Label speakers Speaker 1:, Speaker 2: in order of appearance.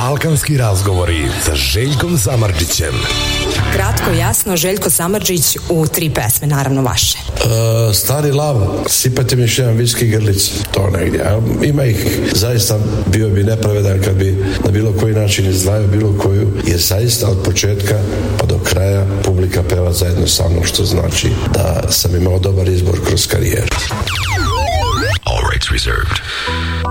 Speaker 1: Balkanski razgovori sa Željkom Samardžićem.
Speaker 2: Kratko, jasno, Željko Samardžić u 3 pesme, naravno vaše.
Speaker 3: Stari lav, sipajte mi još jedan viski grlic, to negdje. Ima ih, zaista bio bi nepravedan kad bi na bilo koji način izdvajao bilo koju, jer zaista od početka pa do kraja publika peva zajedno sa mnom, što znači da sam imao dobar izbor kroz karijeru.
Speaker 1: All rights reserved.